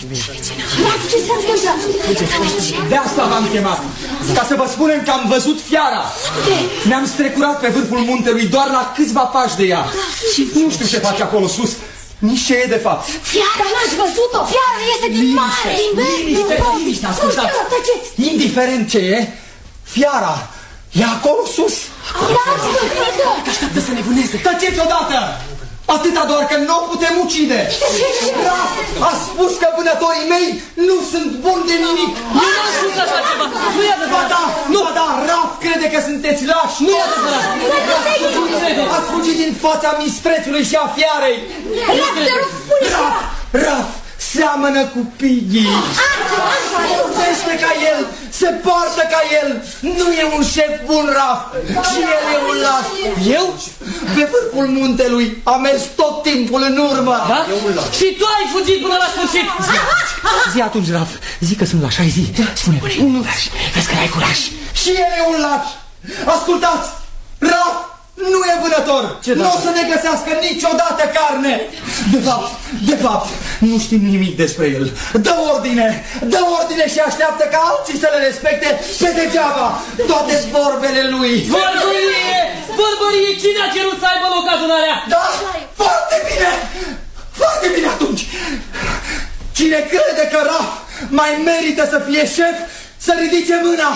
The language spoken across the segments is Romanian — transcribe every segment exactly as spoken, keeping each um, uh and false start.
Ce s-a întâmplat? De asta v-am chemat, ca să vă spunem că am văzut fiara. Ne-am strecurat pe vârful muntelui doar la câțiva pași de ea. Și nu știu ce face acolo sus, nici ce e de fapt. Fiara, n-ați văzut-o? Fiara este din mare. Liniște, ascultați. Indiferent ce e, fiara e acolo sus. Așteaptă să ne vâneze. Tăceți odată! Atâta doar că nu o putem ucide. Raf a spus că vânătorii mei nu sunt buni de nimic. Nu i-a spus așa ceva. Nu e adevărat. Ba da, nu, ba da, Raf crede că sunteți lași. Nu e adevărat. Ați fugit din fața misprețului și a fiarei. Raf, te rog, spune. Raf, Raf seamănă cu Piggy. Vorbește ca el, se poartă ca el. Nu e un șef bun, Raf. Și el e un laș. Eu? Pe vârful muntelui a mers tot timpul în urmă. Da? Și tu ai fugit până la sfârșit. Zi, zi atunci, Raf. Zi că sunt laș, hai zi. Spune, nu laș, vezi că ai curaj. Și el e un laș. Ascultați, Raf nu e vânător. Nu o să ne găsească niciodată carne. De fapt, de fapt, nu știm nimic despre el. Dă ordine, dă ordine și așteaptă ca alții să le respecte pe degeaba toate vorbele lui. Vorbărie! Vorbărie! Cine a cerut să aibă loc adunarea? Da? Foarte bine! Foarte bine atunci! Cine crede că Raf mai merită să fie șef, să ridice mâna!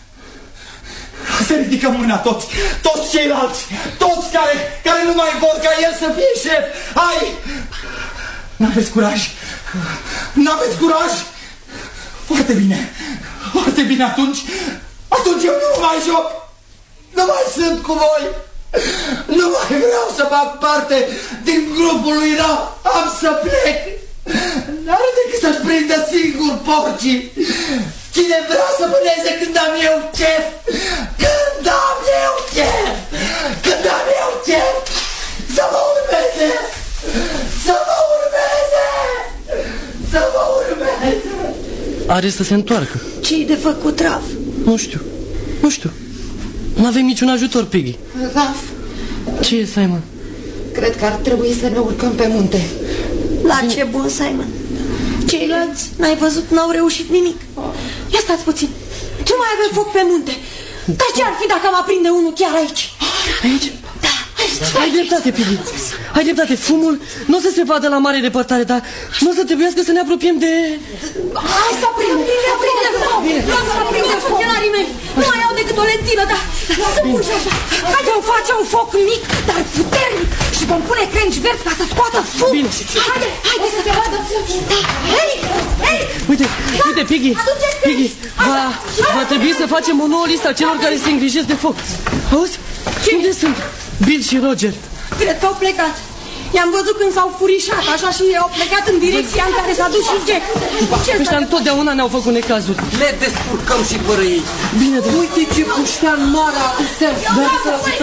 Să ridică mâna toți, toți ceilalți, toți care, care nu mai vor ca el să fie șef. Hai! N-aveți curaj? N-aveți curaj? Foarte bine, foarte bine atunci. Atunci eu nu mai joc. Nu mai sunt cu voi. Nu mai vreau să fac parte din grupul lui Raf. Am să plec. N-are decât să-și prindă singur porcii. Cine vrea să vâneze când am eu chef. Când am eu chef. Când am eu chef. Să mă urmeze. Să mă urmeze. Să mă urmeze. Are să se întoarcă. Ce-i de făcut, Raf? Nu știu, nu știu. Nu avem niciun ajutor, Piggy. Raf, ce e, Simon? cred că ar trebui să ne urcăm pe munte. La ce bun, Simon. Ceilalți, n-ai văzut, n-au reușit nimic. Ia stați puțin. Ce mai avem foc pe munte? Dar ce ar fi dacă am aprinde unul chiar aici? Aici? Da. Ai dreptate, Piggy. Ai dreptate, fumul nu o să se vadă la mare depărtare, dar nu o să trebuiască să ne apropiem de... Hai să aprindem, să aprindem foc. Vreau să aprindem fochelarii mei. Nu mai au decât o lentilă, dar să pun și așa. Hai vom face un foc mic, dar puternic. Și vom pune crengi verzi ca să scoată fum. Bine. Haide, haide să se vadă. Hei, hei. Uite, uite, Piggy, Piggy, va, va trebui să facem o nouă listă a celor care se îngrijesc de foc. Auzi? Unde sunt Bill și Roger? Cred că au plecat. I-am văzut când s-au furișat, așa, și au plecat în direcția în care s-a dus și Jack. Ăștia întotdeavă ne-au făcut necazuri. Ne descurcăm și fără ei. Bine, dar... Uite ce puștean mare a adus Sam. Bravo,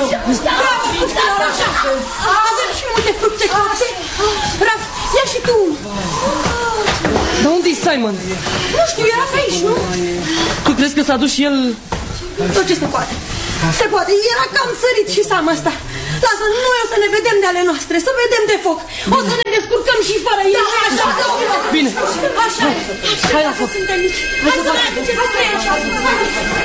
bravo, așa. Avem și multe fructe coapte. Raf, ia și tu. Dar unde-i Simon? Nu știu, era pe aici, nu? Tu crezi că s-a dus și el... Tot ce se poate. Se poate, era cam sărit și Sam ăsta. Lasă, noi o să ne vedem de ale noastre, să vedem de foc. O să ne descurcăm și fără ei. Așa, bine. Așa. Hai la foc. Suntem mici. Hai să facem.